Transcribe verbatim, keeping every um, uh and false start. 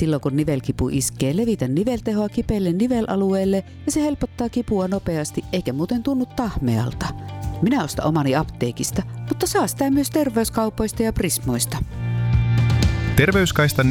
Silloin kun nivelkipu iskee, levitä niveltehoa kipeälle nivelalueelle ja se helpottaa kipua nopeasti eikä muuten tunnu tahmealta. Minä ostan omani apteekista, mutta saa sitä myös terveyskaupoista ja Prismoista. Terveyskaistan